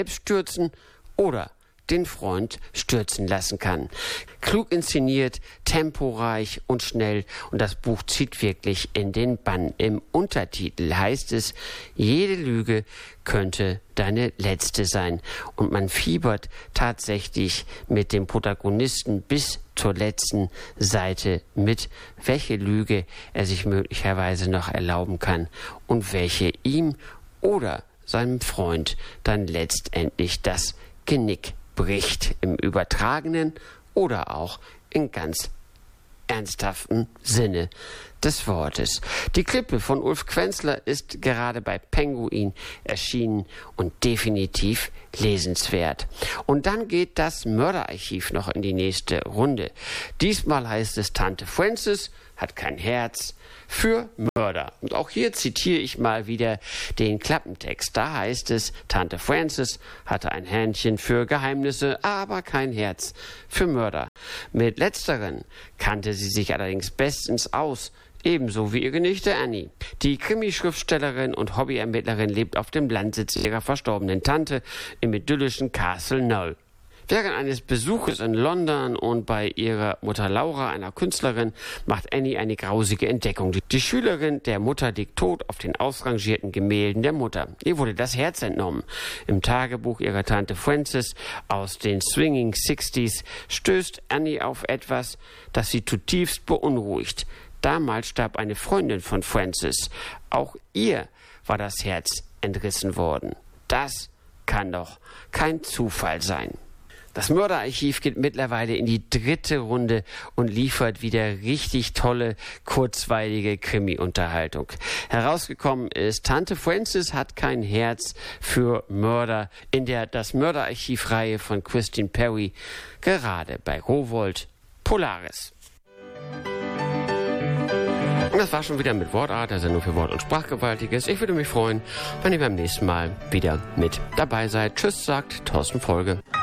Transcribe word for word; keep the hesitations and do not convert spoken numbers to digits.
selbst stürzen oder den Freund stürzen lassen kann. Klug inszeniert, temporeich und schnell, und das Buch zieht wirklich in den Bann. Im Untertitel heißt es, jede Lüge könnte deine letzte sein, und man fiebert tatsächlich mit dem Protagonisten bis zur letzten Seite mit, welche Lüge er sich möglicherweise noch erlauben kann und welche ihm oder seinem Freund dann letztendlich das Genick bricht, im übertragenen oder auch in ganz ernsthaften Sinne des Wortes. Die Klippe von Ulf Quenzler ist gerade bei Penguin erschienen und definitiv lesenswert. Und dann geht das Mörderarchiv noch in die nächste Runde. Diesmal heißt es, Tante Frances hat kein Herz für Mörder. Und auch hier zitiere ich mal wieder den Klappentext. Da heißt es, Tante Frances hatte ein Händchen für Geheimnisse, aber kein Herz für Mörder. Mit letzteren kannte sie sich allerdings bestens aus, ebenso wie ihre Nichte Annie. Die Krimi-Schriftstellerin und Hobbyermittlerin lebt auf dem Landsitz ihrer verstorbenen Tante im idyllischen Castle Knoll. Während eines Besuches in London und bei ihrer Mutter Laura, einer Künstlerin, macht Annie eine grausige Entdeckung. Die Schülerin der Mutter liegt tot auf den ausrangierten Gemälden der Mutter. Ihr wurde das Herz entnommen. Im Tagebuch ihrer Tante Frances aus den Swinging Sixties stößt Annie auf etwas, das sie zutiefst beunruhigt. Damals starb eine Freundin von Frances. Auch ihr war das Herz entrissen worden. Das kann doch kein Zufall sein. Das Mörderarchiv geht mittlerweile in die dritte Runde und liefert wieder richtig tolle, kurzweilige Krimi-Unterhaltung. Herausgekommen ist, Tante Frances hat kein Herz für Mörder in der Das Mörderarchiv-Reihe von Christine Perry, gerade bei Rowohlt Polaris. Und das war schon wieder mit Wortart, der Sendung für Wort- und Sprachgewaltiges. Ich würde mich freuen, wenn ihr beim nächsten Mal wieder mit dabei seid. Tschüss, sagt Thorsten Folge.